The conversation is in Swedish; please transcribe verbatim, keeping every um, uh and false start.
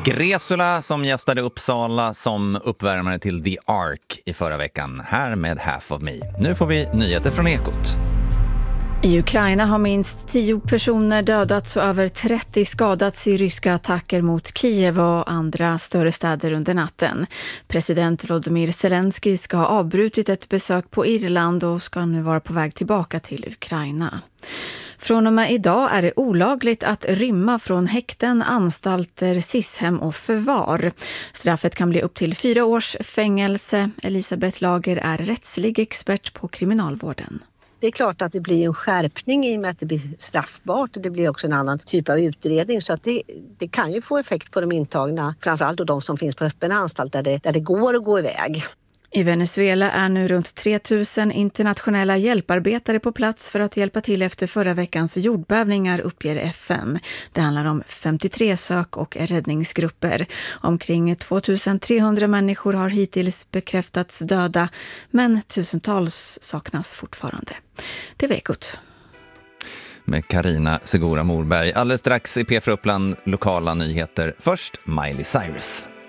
Gresula som gästade Uppsala som uppvärmare till The Ark i förra veckan. Här med Half of Me. Nu får vi nyheter från Ekot. I Ukraina har minst tio personer dödats och över trettio skadats i ryska attacker mot Kiev och andra större städer under natten. President Volodymyr Zelensky ska ha avbrutit ett besök på Irland och ska nu vara på väg tillbaka till Ukraina. Från och med idag är det olagligt att rymma från häkten, anstalter, sishem och förvar. Straffet kan bli upp till fyra års fängelse. Elisabeth Lager är rättslig expert på kriminalvården. Det är klart att det blir en skärpning i och med att det blir straffbart och det blir också en annan typ av utredning, så att det, det kan ju få effekt på de intagna, framförallt och de som finns på öppen anstalt där det, där det går att gå iväg. I Venezuela är nu runt tre tusen internationella hjälparbetare på plats för att hjälpa till efter förra veckans jordbävningar, uppger F N. Det handlar om femtiotre sök- och räddningsgrupper. Omkring tvåtusentrehundra människor har hittills bekräftats döda, men tusentals saknas fortfarande. Det var Ekot. Med Carina Segura Morberg. Alldeles strax i P fyra Uppland lokala nyheter. Först Miley Cyrus.